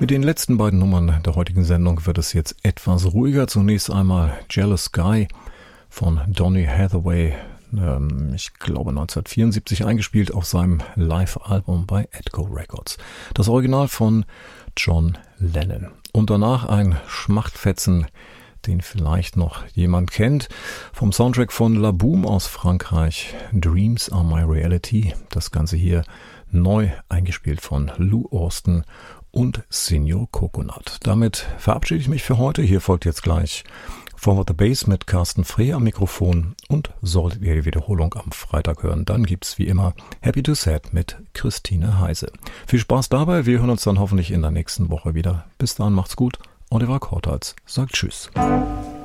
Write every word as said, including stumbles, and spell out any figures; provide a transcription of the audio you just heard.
Mit den letzten beiden Nummern der heutigen Sendung wird es jetzt etwas ruhiger. Zunächst einmal Jealous Guy von Donny Hathaway, ähm, ich glaube neunzehnhundertvierundsiebzig eingespielt auf seinem Live-Album bei Atco Records. Das Original von John Lennon. Und danach ein Schmachtfetzen, den vielleicht noch jemand kennt, vom Soundtrack von La Boom aus Frankreich, Dreams Are My Reality. Das Ganze hier neu eingespielt von Lou Austin und Senior Coconut. Damit verabschiede ich mich für heute. Hier folgt jetzt gleich Forward the Bass mit Carsten Frey am Mikrofon, und solltet ihr die Wiederholung am Freitag hören, dann gibt's wie immer Happy to Sad mit Christine Heise. Viel Spaß dabei, wir hören uns dann hoffentlich in der nächsten Woche wieder. Bis dahin macht's gut. Oliver Kortals sagt Tschüss.